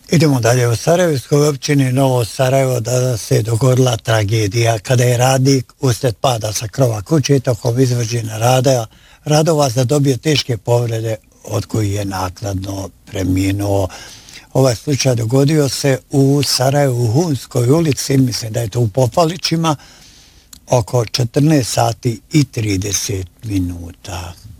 Idemo dalje. U Sarajevskoj općini Novo Sarajevo danas se dogodila tragedija kada je radnik usred pada sa krova kuće tokom izvođenja radova zadobio teške povrede od kojih je naknadno preminuo. Ovaj slučaj dogodio se u Sarajevu u Hunskoj ulici, mislim da je to u Popalićima, oko 14 sati i 30 minuta.